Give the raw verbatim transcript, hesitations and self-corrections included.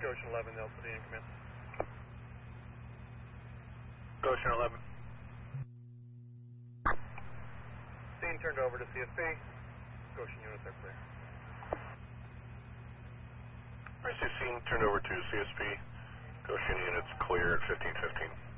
Goshen eleven, L C D in command. Goshen eleven. Scene turned over to C S P. Goshen units are clear. I see scene turned over to C S P. Goshen units clear at fifteen fifteen.